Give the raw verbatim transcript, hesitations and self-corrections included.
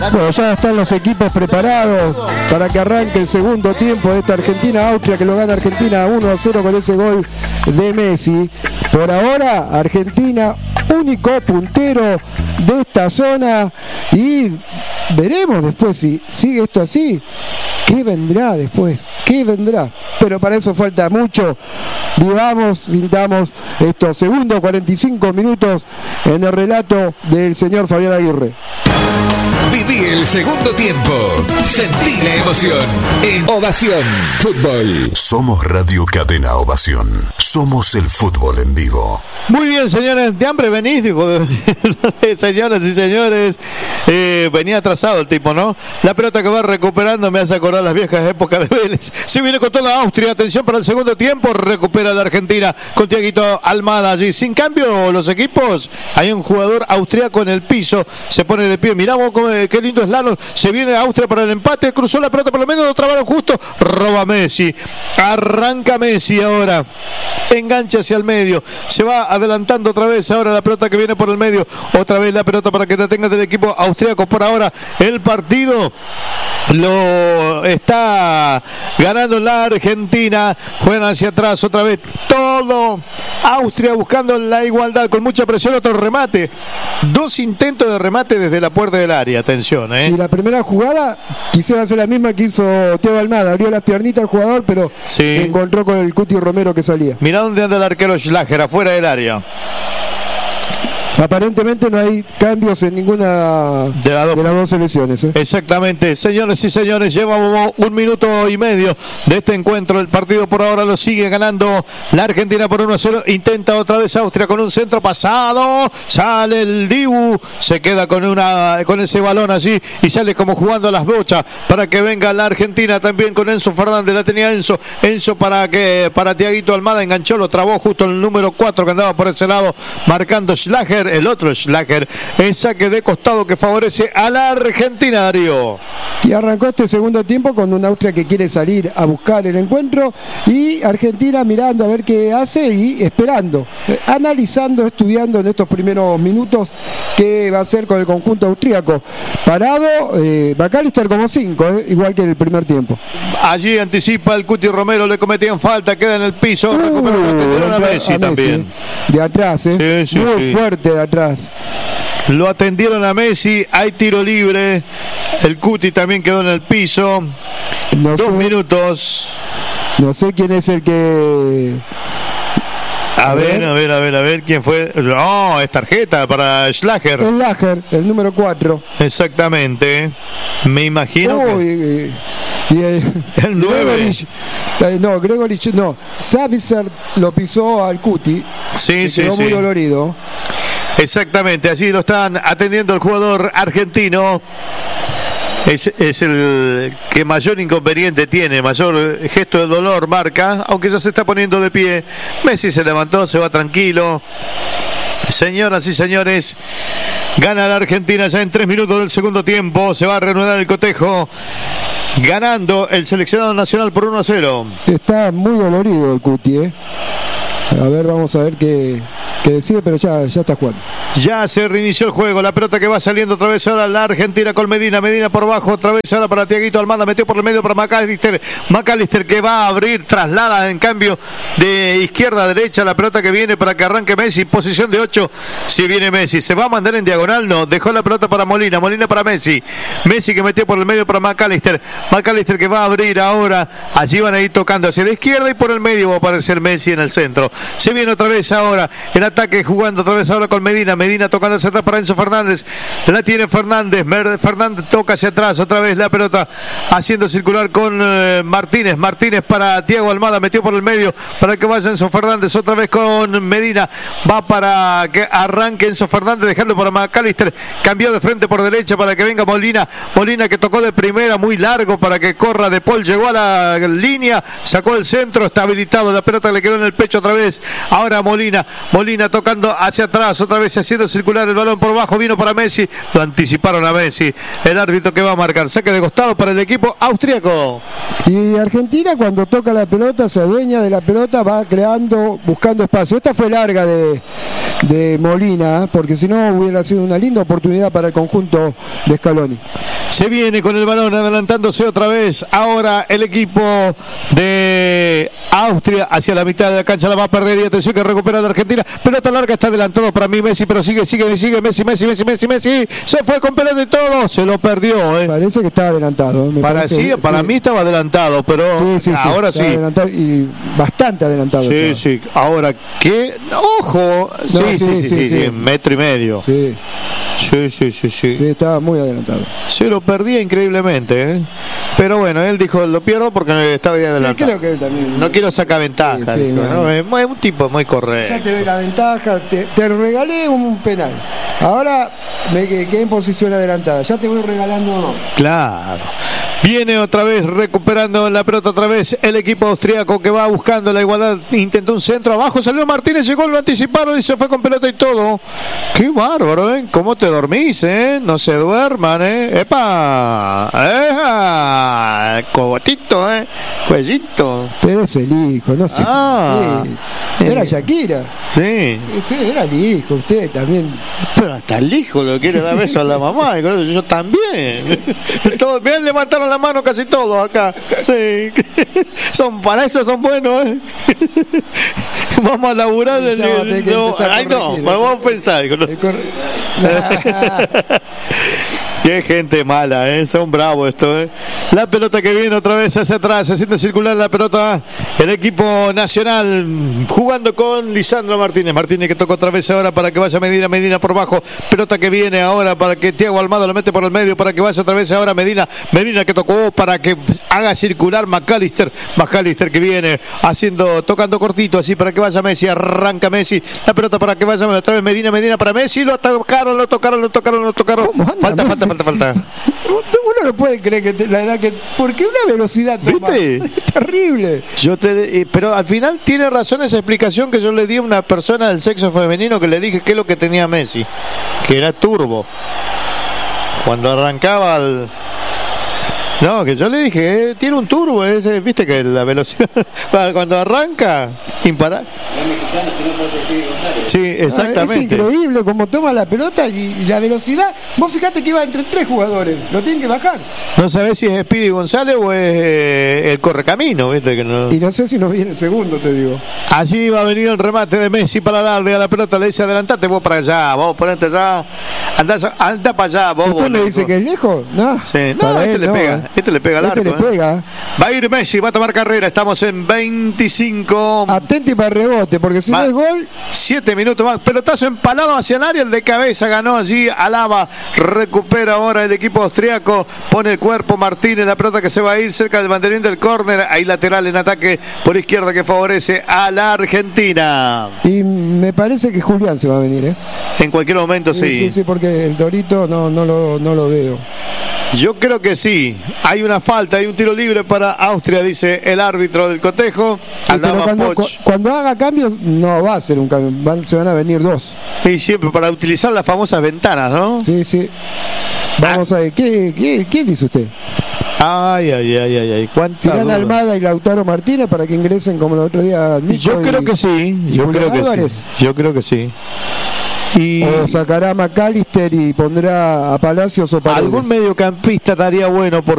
Bueno, ya están los equipos preparados para que arranque el segundo tiempo de esta Argentina-Austria, que lo gana Argentina uno a cero con ese gol de Messi. Por ahora, Argentina, único puntero de esta zona, y veremos después si sigue esto así. ¿Qué vendrá después? ¿Qué vendrá? Pero para eso falta mucho. Vivamos, sintamos estos segundos cuarenta y cinco minutos en el relato del señor Fabián Aguirre. Viví el segundo tiempo. Sentí la emoción en Ovación Fútbol. Somos Radio Cadena Ovación. Somos el fútbol en vivo. Muy bien, señores. ¿De hambre venís? Dijo. Señoras y señores. Eh, venía atrasado el tipo, ¿no? La pelota que va recuperando me hace acordar las viejas épocas de Vélez. Se viene con toda Austria. Atención para el segundo tiempo. Recupera la Argentina con Tiaguito Almada allí. Sin cambio los equipos. Hay un jugador austriaco en el piso. Se pone de pie. Mirá vos cómo, qué lindo es Lalo. Se viene Austria para el empate. Cruzó la pelota por lo menos. Lo trabaron justo. Roba Messi. Arranca Messi ahora. Engancha hacia el medio. Se va adelantando otra vez. Ahora la pelota que viene por el medio. Otra vez la pelota para que te tengas del equipo austriaco. Por ahora el partido lo está ganando la Argentina. Juegan hacia atrás otra vez. Todo Austria buscando la igualdad. Con mucha presión. Otro remate. Dos intentos de remate desde la puerta del área. Atención, ¿eh? Y la primera jugada quisiera hacer la misma que hizo Thiago Almada. Abrió las piernitas al jugador, pero sí, se encontró con el Cuti Romero que salía. Mirá dónde anda el arquero Schlager, afuera del área. Aparentemente no hay cambios en ninguna de, la dos, de las dos selecciones, ¿eh? Exactamente. Señores y señores, llevamos un minuto y medio de este encuentro. El partido por ahora lo sigue ganando la Argentina por uno a cero. Intenta otra vez Austria con un centro pasado. Sale el Dibu. Se queda con una con ese balón allí y sale como jugando a las bochas para que venga la Argentina también con Enzo Fernández. La tenía Enzo. Enzo para que para Tiaguito Almada. Enganchó, lo trabó justo el número cuatro que andaba por ese lado marcando Schlager. El otro Schlager, el saque de costado que favorece a la Argentina, Darío. Y arrancó este segundo tiempo con una Austria que quiere salir a buscar el encuentro y Argentina mirando a ver qué hace y esperando, eh, analizando, estudiando en estos primeros minutos qué va a hacer con el conjunto austríaco. Parado, eh, McAllister como cinco, eh, igual que en el primer tiempo. Allí anticipa el Cuti Romero, le cometían falta, queda en el piso, uh, recupera a Messi, a Messi también. De atrás, eh. sí, sí, muy sí. fuerte de atrás. Lo atendieron a Messi, hay tiro libre. El Cuti también quedó en el piso. No Dos sé, minutos. No sé quién es el que... A, a ver, ver, a ver, a ver, a ver, ¿quién fue? No, oh, es tarjeta para Schlager. El Schlager, el número cuatro. Exactamente. Me imagino Uy, que... Y el, el nueve. No, Gregorich, no. Savitzer lo pisó al Cuti. Sí, sí, quedó sí. muy dolorido. Exactamente, allí lo están atendiendo el jugador argentino. Es, es el que mayor inconveniente tiene, mayor gesto de dolor marca, aunque ya se está poniendo de pie. Messi se levantó, se va tranquilo. Señoras y señores, gana la Argentina ya en tres minutos del segundo tiempo. Se va a reanudar el cotejo, ganando el seleccionado nacional por uno a cero. Está muy dolorido el Cuti, ¿eh? A ver, vamos a ver qué, qué decide, pero ya, ya está jugando. Ya se reinició el juego, la pelota que va saliendo otra vez ahora la Argentina con Medina, Medina por bajo, otra vez ahora para Tiaguito Almada, metió por el medio para McAllister, McAllister que va a abrir, traslada en cambio de izquierda a derecha, la pelota que viene para que arranque Messi, posición de ocho, si viene Messi, se va a mandar en diagonal, no, dejó la pelota para Molina, Molina para Messi, Messi que metió por el medio para McAllister, McAllister que va a abrir ahora, allí van a ir tocando hacia la izquierda y por el medio va a aparecer Messi en el centro. Se viene otra vez ahora el ataque jugando otra vez ahora con Medina. Medina tocando hacia atrás para Enzo Fernández. La tiene Fernández. Fernández toca hacia atrás. Otra vez la pelota haciendo circular con eh, Martínez. Martínez para Thiago Almada. Metió por el medio para que vaya Enzo Fernández. Otra vez con Medina. Va para que arranque Enzo Fernández. Dejarlo para McAllister. Cambió de frente por derecha para que venga Molina. Molina que tocó de primera muy largo para que corra De Paul. Llegó a la línea. Sacó el centro. Está habilitado. La pelota le quedó en el pecho otra vez. Ahora Molina, Molina Medina tocando hacia atrás, otra vez haciendo circular el balón por bajo, vino para Messi, lo anticiparon a Messi, el árbitro que va a marcar saque de costado para el equipo austríaco. Y Argentina cuando toca la pelota, se adueña de la pelota, va creando, buscando espacio. Esta fue larga de, de Molina, porque si no hubiera sido una linda oportunidad para el conjunto de Scaloni. Se viene con el balón adelantándose otra vez, ahora el equipo de Austria hacia la mitad de la cancha, la va a perder y atención que recupera la Argentina, pelota larga, está adelantado para mí Messi, pero sigue, sigue, sigue Messi, Messi, Messi, Messi, Messi, se fue con pelota y todo, se lo perdió. ¿eh? Parece que estaba adelantado. ¿eh? Me para parece, sí, para sí. mí estaba adelantado, pero sí, sí, sí, ahora sí. Adelantado y bastante adelantado. Sí, estaba. sí, ahora que, ojo, No, sí, sí, sí, sí, sí, sí. metro y medio. Sí. Sí, sí, sí, sí. Sí, estaba muy adelantado. Se lo perdía increíblemente, ¿eh? Pero bueno, él dijo, lo pierdo porque estaba ahí adelantado. Creo que él también. No quiero sacar ventaja. Sí, sí, dijo, no, ¿no? no. Es muy- un tipo muy correcto. Ya te doy la ventaja, te, te regalé un penal. Ahora me que- quedé en posición adelantada. Ya te voy regalando. Claro. Viene otra vez recuperando la pelota otra vez el equipo austríaco que va buscando la igualdad. Intentó un centro abajo, salió Martínez, llegó, lo anticiparon y se fue con pelota y todo. Qué bárbaro, ¿eh? ¿Cómo te dormís, eh? No se duerman, ¿eh? ¡Epa! ¡Eja! Cogotito, ¿eh? Cuellito. Pero es el hijo, no sé. Ah. Sí. Era Shakira. Sí. Sí, sí, era el hijo, usted también. Pero hasta el hijo lo quiere dar beso a la mamá. Y con eso yo también. Todos, bien, levantaron la mano casi todos acá. Sí. Son, para eso son buenos, ¿eh? Vamos a laburar en Ya va a tener el. que No, empezar a ay, no, corregir. vamos a pensar. El corre- Qué gente mala, ¿eh? Son bravos esto, ¿eh? La pelota que viene otra vez hacia atrás, haciendo circular la pelota. El equipo nacional jugando con Lisandro Martínez. Martínez que toca otra vez ahora para que vaya Medina, Medina por bajo. Pelota que viene ahora para que Thiago Almada lo mete por el medio para que vaya otra vez ahora Medina. Medina que tocó para que haga circular McAllister. McAllister que viene haciendo, tocando cortito así para que vaya Messi. Arranca Messi. La pelota para que vaya otra vez Medina, Medina para Messi. Lo tocaron, lo tocaron, lo tocaron, lo tocaron. ¿Cómo anda Falta, falta, Messi? falta, falta. Uno no puede creer que te- la edad que. Porque una velocidad toma. ¿Viste? Es terrible. Yo te, eh, pero al final tiene razón esa explicación que yo le di a una persona del sexo femenino que le dije qué es lo que tenía Messi, que era turbo. Cuando arrancaba el... No, que yo le dije, eh, tiene un turbo, ese, viste que la velocidad, cuando arranca, imparable. Sí, Ah, es exactamente. increíble como toma la pelota y, y la velocidad. Vos fijate que iba entre tres jugadores. Lo tienen que bajar. No sabés si es Speedy González o es eh, el correcamino, viste que no. Y no sé si nos viene el segundo, te digo. Allí va a venir el remate de Messi para darle a la pelota. Le dice adelantate vos para allá, vos ponete allá. Andá, anda para allá, vos. ¿Usted me vos, dice vos. que es lejos? No. Sí, no, Para este él, le no. pega. Este le pega al Este arco. le ¿eh? pega. Va a ir Messi, va a tomar carrera. Estamos en veinticinco. Atenti para el rebote, porque si Va- no es gol, Siete minutos más. Pelotazo empalado hacia el área. El de cabeza ganó allí. Alaba. Recupera ahora el equipo austriaco. Pone el cuerpo Martínez. La pelota que se va a ir cerca del banderín del córner. Ahí lateral en ataque por izquierda que favorece a la Argentina. y me parece que Julián se va a venir, ¿eh? En cualquier momento sí. sí, sí, porque el Dorito no, no, lo, no lo veo. Yo creo que sí. Hay una falta, hay un tiro libre para Austria, dice el árbitro del cotejo. Sí, pero Alaba cuando, Poch. cu- cuando haga cambios, no va a ser un cambio. Van- se van a venir dos. Y siempre para utilizar las famosas ventanas, ¿no? Sí, sí. Vamos a ver. ¿Qué, qué, qué dice usted? Ay, ay, ay, ay, ay. ¿Cuánta ¿Tirán duda? Almada y Lautaro Martínez para que ingresen como el otro día Nico Yo y- creo que sí. y Yo Julián creo que Álvarez? sí. Yo creo que sí. Y O sacará a McAllister y pondrá a Palacios o Paredes. algún mediocampista estaría bueno porque